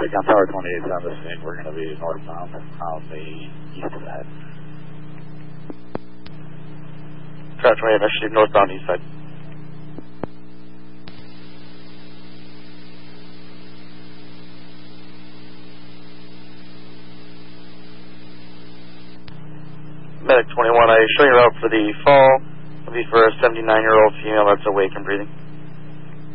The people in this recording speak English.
Take on Tower 28 on the scene. We're going to be northbound on the east of that. Tower 28, actually northbound east side. Medic 21, I show you out for the fall. It'll be for a 79-year-old female that's awake and breathing.